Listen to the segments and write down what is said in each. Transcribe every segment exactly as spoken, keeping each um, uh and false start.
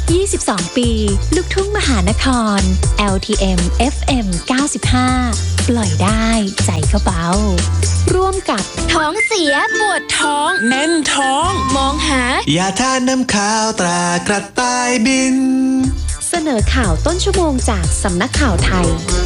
ยี่สิบสอง ปีลูกทุ่งมหานคร แอล ที เอ็ม เอฟ เอ็ม เก้าสิบห้า ปล่อยได้ใจก็เบาร่วมกับท้องเสียปวดท้องแน่นท้องมองหายาทาน้ำข้าวตรากระต่ายบินเสนอข่าวต้นชั่วโมงจากสำนักข่าวไทย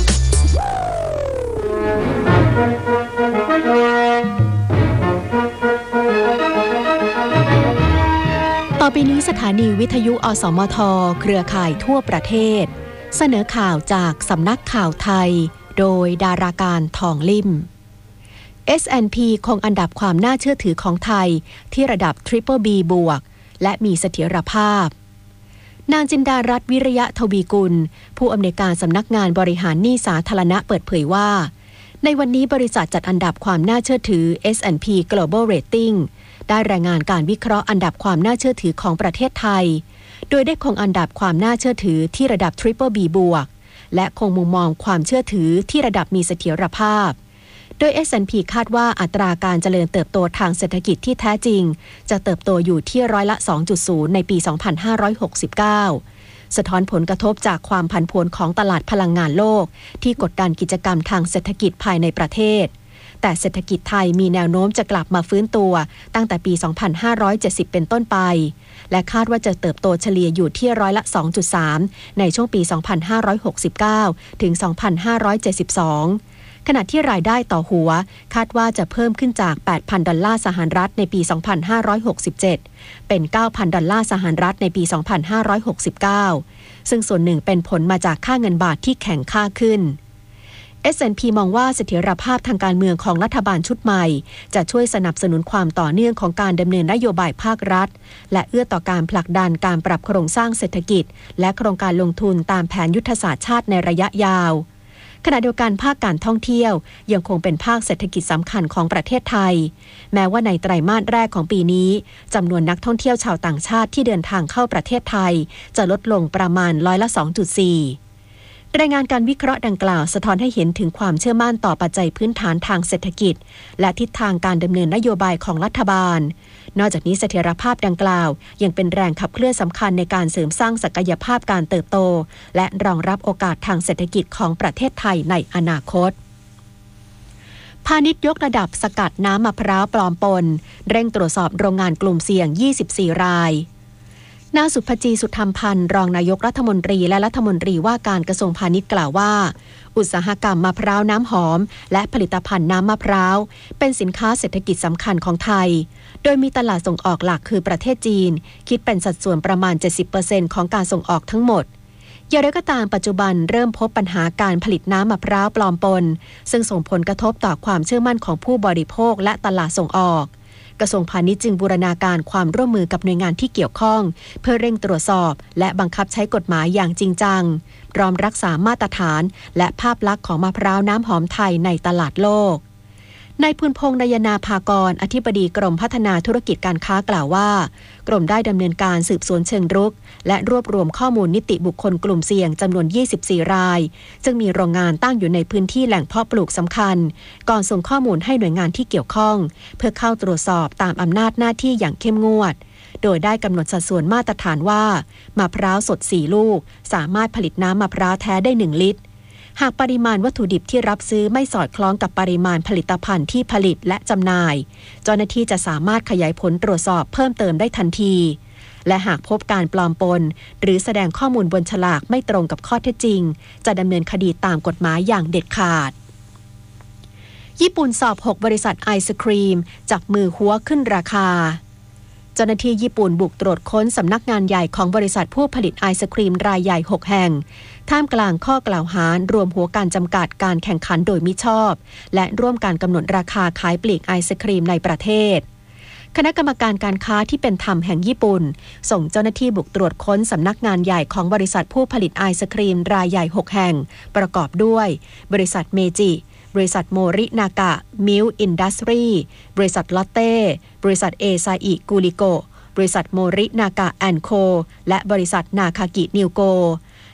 ต่อไปนี้สถานีวิทยุอสมทเครือข่ายทั่วประเทศเสนอข่าวจากสำนักข่าวไทยโดยดาราการทองลิ่ม เอส แอนด์ พี คงอันดับความน่าเชื่อถือของไทยที่ระดับ Triple B บวกและมีเสถียรภาพนางจินดารัตน์วิริยะทวีกุลผู้อำนวยการสำนักงานบริหารหนี้สาธารณะเปิดเผยว่าในวันนี้บริษัทจัดอันดับความน่าเชื่อถือ เอส แอนด์ พี Global Rating ได้รายงานการวิเคราะห์อันดับความน่าเชื่อถือของประเทศไทยโดยได้คงอันดับความน่าเชื่อถือที่ระดับ Triple B บวกและคงมุมมองความเชื่อถือที่ระดับมีเสถียรภาพโดย เอส แอนด์ พี คาดว่าอัตราการเจริญเติบโตทางเศรษฐกิจที่แท้จริงจะเติบโตอยู่ที่ร้อยละ สองจุดศูนย์ ในปี สองพันห้าร้อยหกสิบเก้า สะท้อนผลกระทบจากความผันผวนของตลาดพลังงานโลกที่กดดันกิจกรรมทางเศรษฐกิจภายในประเทศแต่เศรษฐกิจไทยมีแนวโน้มจะกลับมาฟื้นตัวตั้งแต่ปี สองพันห้าร้อยเจ็ดสิบ เป็นต้นไปและคาดว่าจะเติบโตเฉลี่ยอยู่ที่ร้อยละ สองจุดสาม ในช่วงปี สองพันห้าร้อยหกสิบเก้า ถึง สองพันห้าร้อยเจ็ดสิบสองขณะที่รายได้ต่อหัวคาดว่าจะเพิ่มขึ้นจาก แปดพัน ดอลลาร์สหรัฐในปี สองพันห้าร้อยหกสิบเจ็ด เป็น เก้าพัน ดอลลาร์สหรัฐในปี สองพันห้าร้อยหกสิบเก้า ซึ่งส่วนหนึ่งเป็นผลมาจากค่าเงินบาทที่แข็งค่าขึ้น เอส แอนด์ พี มองว่าเสถียรภาพทางการเมืองของรัฐบาลชุดใหม่จะช่วยสนับสนุนความต่อเนื่องของการดำเนินนโยบายภาครัฐและเอื้อต่อการผลักดันการปรับโครงสร้างเศรษฐกิจและโครงการลงทุนตามแผนยุทธศาสตร์ชาติในระยะยาวขณะเดียวกันภาคการท่องเที่ยวยังคงเป็นภาคเศรษฐกิจสำคัญของประเทศไทยแม้ว่าในไตรมาสแรกของปีนี้จำนวนนักท่องเที่ยวชาวต่างชาติที่เดินทางเข้าประเทศไทยจะลดลงประมาณร้อยละ สองจุดสี่ รายงานการวิเคราะห์ดังกล่าวสะท้อนให้เห็นถึงความเชื่อมั่นต่อปัจจัยพื้นฐานทางเศรษฐกิจและทิศทางการดำเนินนโยบายของรัฐบาลนอกจากนี้เสถียรภาพดังกล่าวยังเป็นแรงขับเคลื่อนสำคัญในการเสริมสร้างศักยภาพการเติบโตและรองรับโอกาสทางเศรษฐกิจของประเทศไทยในอนาคตพาณิชย์ยกระดับสกัดน้ำมะพร้าวปลอมปนเร่งตรวจสอบโรงงานกลุ่มเสี่ยงยี่สิบสี่รายนางสุภจีสุธรรมพันธ์รองนายกรัฐมนตรีและรัฐมนตรีว่าการกระทรวงพาณิชย์กล่าวว่าอุตสาหกรรมมะพร้าวน้ำหอมและผลิตภัณฑ์น้ำมะพร้าวเป็นสินค้าเศรษฐกิจสำคัญของไทยโดยมีตลาดส่งออกหลักคือประเทศจีนคิดเป็นสัดส่วนประมาณ เจ็ดสิบเปอร์เซ็นต์ ของการส่งออกทั้งหมดอย่างไรก็ตามปัจจุบันเริ่มพบปัญหาการผลิตน้ำมะพร้าวปลอมปนซึ่งส่งผลกระทบต่อความเชื่อมั่นของผู้บริโภคและตลาดส่งออกกระทรวงพาณิชย์จึงบูรณาการความร่วมมือกับหน่วยงานที่เกี่ยวข้องเพื่อเร่งตรวจสอบและบังคับใช้กฎหมายอย่างจริงจังพร้อมรักษามาตรฐานและภาพลักษณ์ของมะพร้าวน้ำหอมไทยในตลาดโลกนายพูนพงษ์นายนาภากรอธิบดีกรมพัฒนาธุรกิจการค้ากล่าวว่ากรมได้ดำเนินการสืบสวนเชิงรุกและรวบรวมข้อมูลนิติบุคคลกลุ่มเสี่ยงจำนวนยี่สิบสี่รายซึ่งมีโรงงานตั้งอยู่ในพื้นที่แหล่งเพาะปลูกสำคัญก่อนส่งข้อมูลให้หน่วยงานที่เกี่ยวข้องเพื่อเข้าตรวจสอบตามอำนาจหน้าที่อย่างเข้มงวดโดยได้กำหนดสัดส่วนมาตรฐานว่ามะพร้าวสดสี่ลูกสามารถผลิตน้ำมะพร้าวแท้ได้หนึ่งลิตรหากปริมาณวัตถุดิบที่รับซื้อไม่สอดคล้องกับปริมาณผลิตภัณฑ์ที่ผลิตและจำหน่ายเจ้าหน้าที่จะสามารถขยายผลตรวจสอบเพิ่มเติมได้ทันทีและหากพบการปลอมปนหรือแสดงข้อมูลบนฉลากไม่ตรงกับข้อเท็จจริงจะดำเนินคดีตามกฎหมายอย่างเด็ดขาดญี่ปุ่นสอบหกบริษัทไอศครีมจับมือหัวขึ้นราคาเจ้าหน้าที่ญี่ปุ่นบุกตรวจค้นสำนักงานใหญ่ของบริษัทผู้ผลิตไอศครีมรายใหญ่หกแห่งท่ามกลางข้อกล่าวหารวมหัวการจำกัดการแข่งขันโดยมิชอบและร่วมการกำหนดราคาขายปลีกไอศครีมในประเทศคณะกรรมการการค้าที่เป็นธรรมแห่งญี่ปุ่นส่งเจ้าหน้าที่บุกตรวจค้นสำนักงานใหญ่ของบริษัทผู้ผลิตไอศครีมรายใหญ่หกแห่งประกอบด้วยบริษัทเมจิบริษัทโมรินากะมิลอินดัสทรีบริษัทลอตเต้บริษัทเอไซอิกูริโกบริษัทโมรินากะแอนด์โคและบริษัทนาคากินิวโก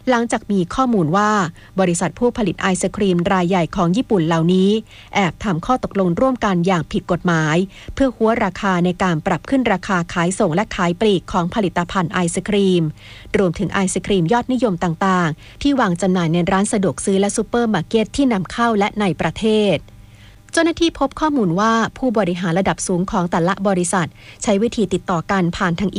หลังจากมีข้อมูลว่าบริษัทผู้ผลิตไอศครีมรายใหญ่ของญี่ปุ่นเหล่านี้แอบทำข้อตกลงร่วมกันอย่างผิดกฎหมายเพื่อหัวราคาในการปรับขึ้นราคาขายส่งและขายปลีกของผลิตภัณฑ์ไอศครีมรวมถึงไอศครีมยอดนิยมต่างๆที่วางจำหน่ายในร้านสะดวกซื้อและซูเปอร์มาร์เก็ตที่นำเข้าและในประเทศเจ้าหน้าที่พบข้อมูลว่าผู้บริหารระดับสูงของแต่ละบริษัทใช้วิธีติดต่อกันผ่านทาง